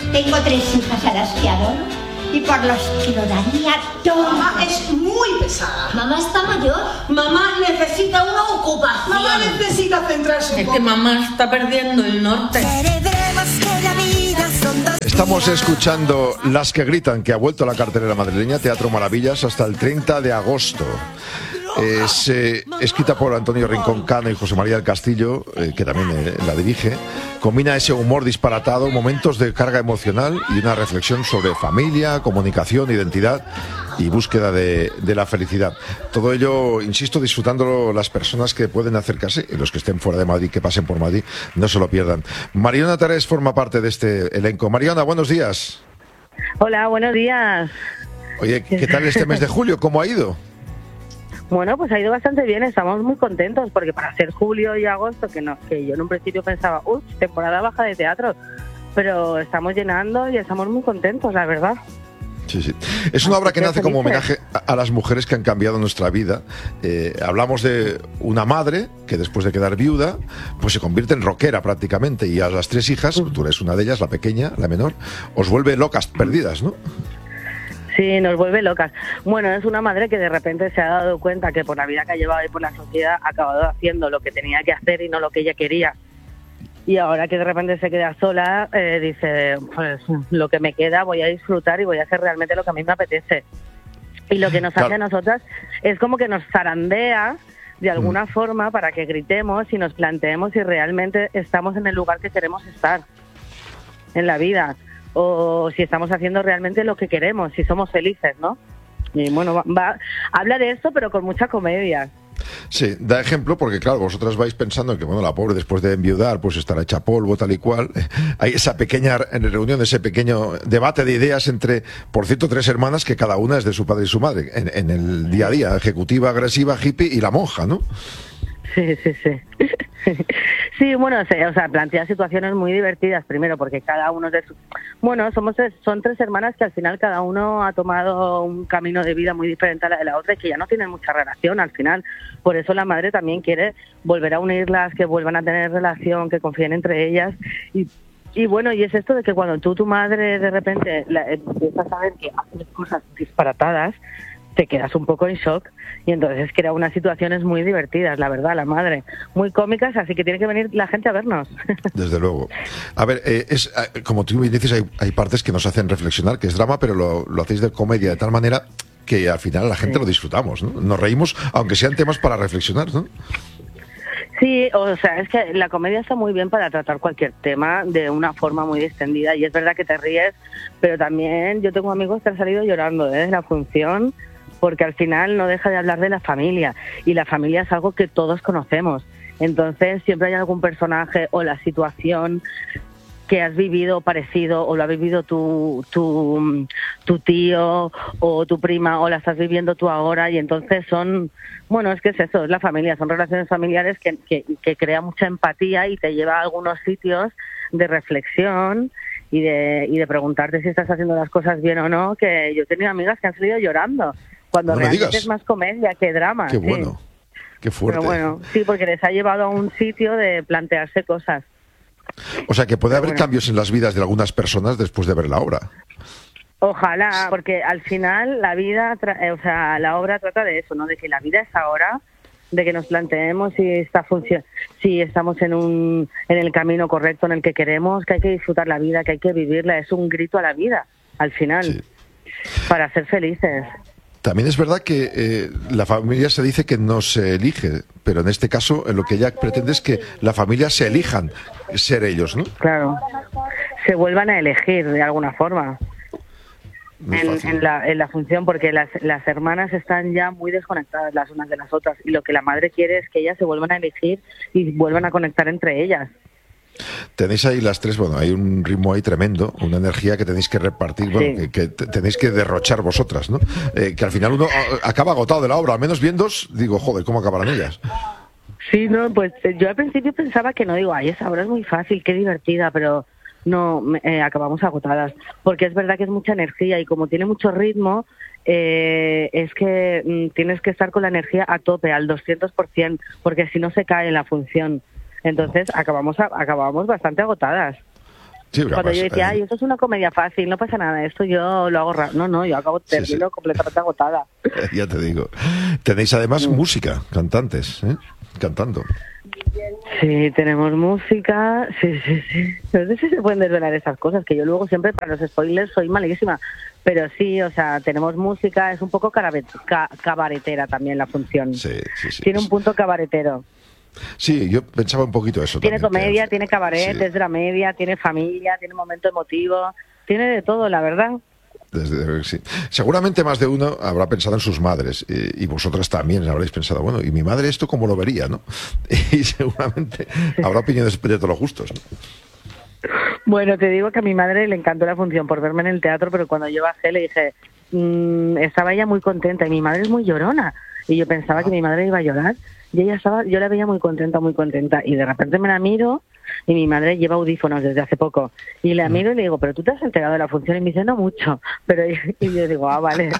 Tengo 3 hijas a las que adoro y por los que lo daría todo. Mamá es muy pesada. Mamá está mayor. Mamá necesita una ocupación. Mamá necesita centrarse un Es poco. que mamá está perdiendo el norte. Estamos escuchando Las que gritan, que ha vuelto a la cartelera madrileña, Teatro Maravillas, hasta el 30 de agosto. Es escrita por Antonio Rincón Cano y José María del Castillo, que también la dirige. Combina ese humor disparatado, momentos de carga emocional y una reflexión sobre familia, comunicación, identidad y búsqueda de la felicidad. Todo ello, insisto, disfrutándolo las personas que pueden acercarse, y los que estén fuera de Madrid, que pasen por Madrid, no se lo pierdan. Mariona Terés forma parte de este elenco. Mariona, buenos días. Hola, buenos días. Oye, ¿qué tal este mes de julio? ¿Cómo ha ido? Bueno, pues ha ido bastante bien, estamos muy contentos porque para ser julio y agosto, que yo en un principio pensaba, temporada baja de teatro, pero estamos llenando y estamos muy contentos, la verdad. Sí, sí. Es una obra que nace como homenaje a las mujeres que han cambiado nuestra vida. Hablamos de una madre que después de quedar viuda, pues se convierte en rockera prácticamente, y a las 3 hijas, tú eres una de ellas, la pequeña, la menor, os vuelve locas, perdidas, ¿no? Sí, nos vuelve locas. Bueno, es una madre que de repente se ha dado cuenta que por la vida que ha llevado y por la sociedad ha acabado haciendo lo que tenía que hacer y no lo que ella quería. Y ahora que de repente se queda sola, dice, pues lo que me queda voy a disfrutar y voy a hacer realmente lo que a mí me apetece. Y lo que nos hace a nosotras es como que nos zarandea de alguna forma para que gritemos y nos planteemos si realmente estamos en el lugar que queremos estar en la vida, o si estamos haciendo realmente lo que queremos, si somos felices, ¿no? Y bueno, habla de esto, pero con mucha comedia. Sí, da ejemplo porque, claro, vosotras vais pensando que, bueno, la pobre después de enviudar, pues estará hecha polvo, tal y cual. Hay esa pequeña reunión, ese pequeño debate de ideas entre, por cierto, 3 hermanas que cada una es de su padre y su madre, en el día a día, ejecutiva, agresiva, hippie y la monja, ¿no? Sí. Sí, bueno, o sea, plantea situaciones muy divertidas, primero porque cada uno de sus... Bueno, son 3 hermanas que al final cada uno ha tomado un camino de vida muy diferente a la de la otra y que ya no tienen mucha relación al final. Por eso la madre también quiere volver a unirlas, que vuelvan a tener relación, que confíen entre ellas. Y bueno, y es esto de que cuando tu madre de repente empiezas a ver que haces cosas disparatadas, te quedas un poco en shock y entonces crea unas situaciones muy divertidas, la verdad, la madre, muy cómicas, así que tiene que venir la gente a vernos. Desde luego. A ver, como tú me dices, hay partes que nos hacen reflexionar, que es drama, pero lo hacéis de comedia de tal manera que al final la gente lo disfrutamos, ¿no? Nos reímos, aunque sean temas para reflexionar, ¿no? Sí, o sea, es que la comedia está muy bien para tratar cualquier tema de una forma muy extendida y es verdad que te ríes, pero también yo tengo amigos que han salido llorando de la función, porque al final no deja de hablar de la familia, y la familia es algo que todos conocemos. Entonces siempre hay algún personaje o la situación que has vivido parecido, o lo ha vivido tu tío o tu prima, o la estás viviendo tú ahora, y entonces es que es eso, es la familia, son relaciones familiares que crea mucha empatía y te lleva a algunos sitios de reflexión y de preguntarte si estás haciendo las cosas bien o no, que yo he tenido amigas que han salido llorando, cuando no realmente es más comedia que drama. Qué bueno, qué fuerte. Pero bueno, sí, porque les ha llevado a un sitio de plantearse cosas. O sea, que puede haber cambios en las vidas de algunas personas después de ver la obra. Ojalá, porque al final la vida, la obra trata de eso, ¿no? De que la vida es ahora, de que nos planteemos si estamos en el camino correcto en el que queremos, que hay que disfrutar la vida, que hay que vivirla. Es un grito a la vida, al final, para ser felices. También es verdad que la familia se dice que no se elige, pero en este caso lo que ella pretende es que la familia se elijan ser ellos, ¿no? Claro, se vuelvan a elegir de alguna forma en la función, porque las hermanas están ya muy desconectadas las unas de las otras, y lo que la madre quiere es que ellas se vuelvan a elegir y vuelvan a conectar entre ellas. Tenéis ahí las 3, bueno, hay un ritmo ahí tremendo, una energía que tenéis que repartir, bueno, que tenéis que derrochar vosotras, ¿no? Que al final uno acaba agotado de la obra, al menos viéndos, digo, joder, ¿cómo acabarán ellas? Sí, no, pues yo al principio pensaba que no, digo, esa obra es muy fácil, qué divertida, pero no, acabamos agotadas, porque es verdad que es mucha energía y como tiene mucho ritmo, es que tienes que estar con la energía a tope, al 200%, porque si no se cae la función. Entonces acabamos bastante agotadas. Sí, Cuando yo decía, esto es una comedia fácil, no pasa nada, esto yo lo hago No, yo acabo termino completamente agotada. Ya te digo. Tenéis además música, cantantes, cantando. Sí, tenemos música, sí. No sé si se pueden desvelar esas cosas, que yo luego siempre para los spoilers soy malísima. Pero sí, o sea, tenemos música, es un poco cabaretera también la función. Sí. Tiene un punto cabaretero. Sí, yo pensaba un poquito eso. Tiene también, comedia, tiene cabaret, es dramedia, tiene familia, tiene momento emotivo, tiene de todo, la verdad. Sí. Seguramente más de uno habrá pensado en sus madres y vosotras también habréis pensado, bueno, ¿y mi madre esto cómo lo vería, no? Y seguramente habrá opiniones de todos los gustos, ¿no? Bueno, te digo que a mi madre le encantó la función por verme en el teatro, pero cuando yo bajé le dije, estaba ella muy contenta y mi madre es muy llorona. Y yo pensaba que mi madre iba a llorar y yo la veía muy contenta y de repente me la miro y mi madre lleva audífonos desde hace poco y la miro y le digo, ¿pero tú te has enterado de la función? Y me dice, no mucho, pero y yo digo, vale.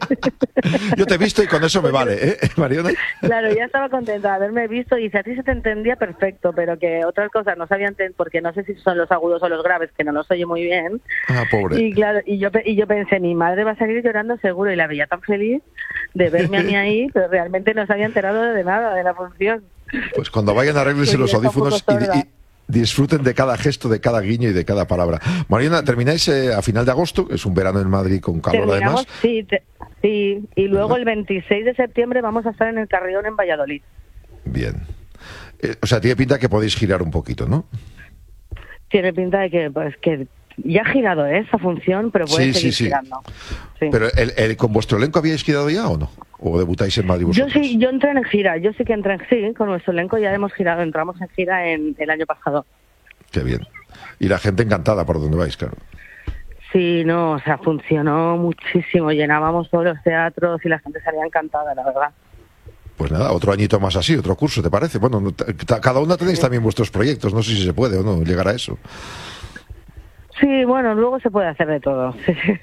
Yo te he visto y con eso me vale, Mariona? Claro, ya estaba contenta de haberme visto y dice, a ti se te entendía perfecto, pero que otras cosas no sabía entender, porque no sé si son los agudos o los graves, que no los oye muy bien. Ah, pobre. Y claro, y yo pensé, mi madre va a salir llorando seguro, y la veía tan feliz de verme a mí ahí, pero realmente no se había enterado de nada de la función. Pues cuando vayan a arreglarse los audífonos y disfruten de cada gesto, de cada guiño y de cada palabra. Mariona, termináis a final de agosto, es un verano en Madrid con calor. Terminamos, además. Sí, y luego el 26 de septiembre vamos a estar en el Carrión en Valladolid. Bien. O sea, tiene pinta que podéis girar un poquito, ¿no? Tiene pinta de que ya ha girado esa función, pero puede seguir girando. Sí. Pero ¿con vuestro elenco habíais girado ya o no? ¿O debutáis en Madrid vosotros? Yo entré en gira, yo sí que entré en gira, con nuestro elenco ya hemos girado, entramos en gira el año pasado. Qué bien. Y la gente encantada por donde vais, claro. Sí, no, o sea, funcionó muchísimo, llenábamos todos los teatros y la gente salía encantada, la verdad. Pues nada, otro añito más así, otro curso, ¿te parece? Bueno, cada una tenéis también vuestros proyectos, no sé si se puede o no llegar a eso. Sí, bueno, luego se puede hacer de todo.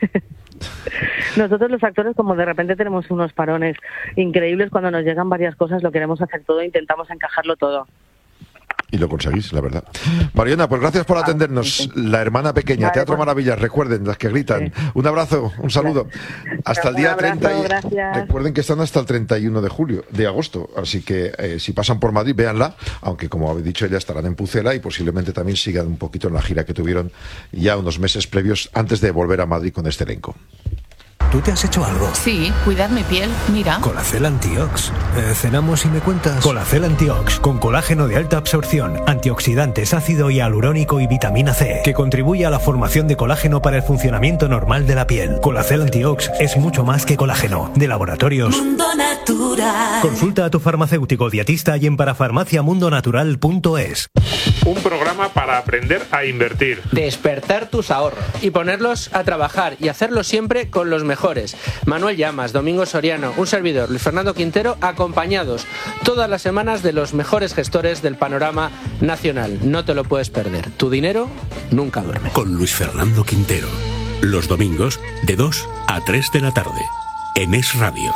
Nosotros los actores, como de repente tenemos unos parones increíbles, cuando nos llegan varias cosas lo queremos hacer todo, intentamos encajarlo todo. Y lo conseguís, la verdad. Mariona, pues gracias por atendernos. La hermana pequeña, vale, Teatro Maravillas, recuerden, las que gritan. Sí. Un abrazo, un saludo. Hasta el día 30. Recuerden que están hasta el 31 de agosto. Así que si pasan por Madrid, véanla. Aunque, como habéis dicho, ya estarán en Pucela y posiblemente también sigan un poquito en la gira que tuvieron ya unos meses previos antes de volver a Madrid con este elenco. ¿Tú te has hecho algo? Sí, cuidar mi piel, mira. Colacel Antiox. Cenamos y me cuentas. Colacel Antiox, con colágeno de alta absorción, antioxidantes, ácido hialurónico y vitamina C, que contribuye a la formación de colágeno para el funcionamiento normal de la piel. Colacel Antiox es mucho más que colágeno. De Laboratorios Mundo Natural. Consulta a tu farmacéutico dietista y en parafarmaciamundonatural.es. Un programa para aprender a invertir. Despertar tus ahorros y ponerlos a trabajar y hacerlo siempre con los mejores. Manuel Llamas, Domingo Soriano, un servidor, Luis Fernando Quintero, acompañados todas las semanas de los mejores gestores del panorama nacional. No te lo puedes perder. Tu dinero nunca duerme. Con Luis Fernando Quintero. Los domingos de 2 a 3 de la tarde. En Es Radio.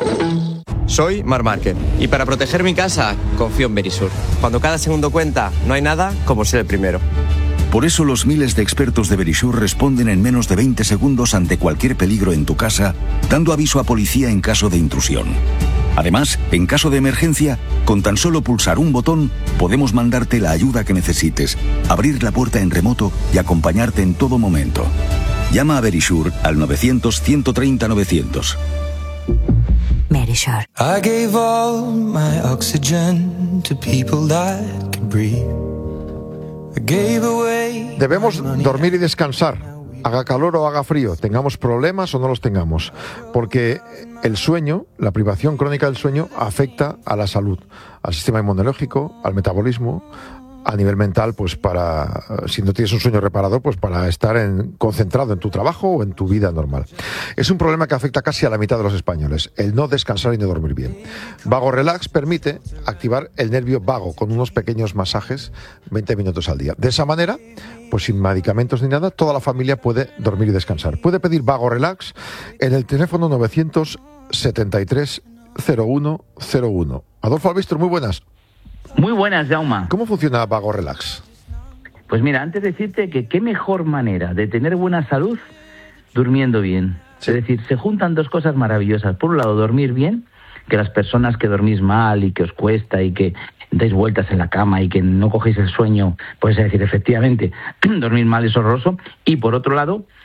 Soy Mar Márquez y para proteger mi casa confío en Verisur. Cuando cada segundo cuenta, no hay nada como ser el primero. Por eso los miles de expertos de Verisur responden en menos de 20 segundos ante cualquier peligro en tu casa, dando aviso a policía en caso de intrusión. Además, en caso de emergencia, con tan solo pulsar un botón, podemos mandarte la ayuda que necesites, abrir la puerta en remoto y acompañarte en todo momento. Llama a Verisur al 900-130-900. Verisur. I gave all my oxygen to people that could breathe. Debemos dormir y descansar, haga calor o haga frío, tengamos problemas o no los tengamos, porque el sueño, la privación crónica del sueño, afecta a la salud, al sistema inmunológico, al metabolismo, a nivel mental, pues si no tienes un sueño reparador, pues para estar concentrado en tu trabajo o en tu vida normal. Es un problema que afecta casi a la mitad de los españoles, el no descansar y no dormir bien. Vago Relax permite activar el nervio vago con unos pequeños masajes 20 minutos al día. De esa manera, pues sin medicamentos ni nada, toda la familia puede dormir y descansar. Puede pedir Vago Relax en el teléfono 973 0101. Adolfo Albistor, muy buenas. Muy buenas, Jaume. ¿Cómo funciona Vago Relax? Pues mira, antes de decirte que qué mejor manera de tener buena salud durmiendo bien. Sí. Es decir, se juntan dos cosas maravillosas. Por un lado, dormir bien, que las personas que dormís mal y que os cuesta y que dais vueltas en la cama y que no cogéis el sueño, pues es decir, efectivamente, dormir mal es horroroso. Y por otro lado,